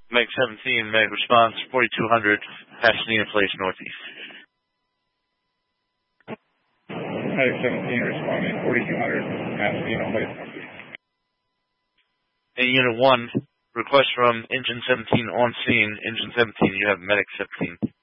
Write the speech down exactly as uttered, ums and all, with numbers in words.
Meg seventeen, Meg response, forty-two hundred, Pasadena Place Northeast. Meg seventeen responding, forty-two hundred, Pasadena Place Northeast. And Unit one, request from Engine seventeen on scene. Engine seventeen, you have Medic seventeen.